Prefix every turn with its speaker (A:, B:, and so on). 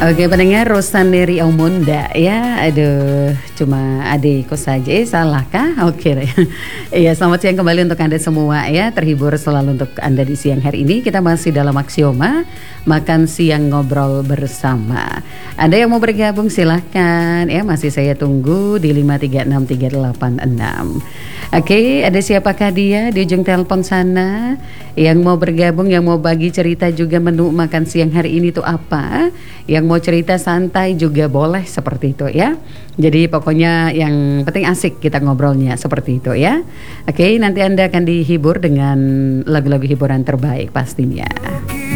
A: Oke, pendengar Rosaneri Aumunda ya, aduh, cuma adikku saja, salah kah? Oke, iya selamat siang kembali untuk Anda semua ya, terhibur selalu untuk Anda di siang hari ini. Kita masih dalam aksioma makan siang ngobrol bersama. Anda yang mau bergabung silahkan ya, masih saya tunggu di 5363886. Oke, ada siapakah dia di ujung telepon sana yang mau bergabung, yang mau bagi cerita juga menu makan siang hari ini tuh apa? Yang mau cerita santai juga boleh seperti itu ya. Jadi pokoknya yang penting asik kita ngobrolnya seperti itu ya. Oke, nanti Anda akan dihibur dengan lagu-lagu hiburan terbaik pastinya.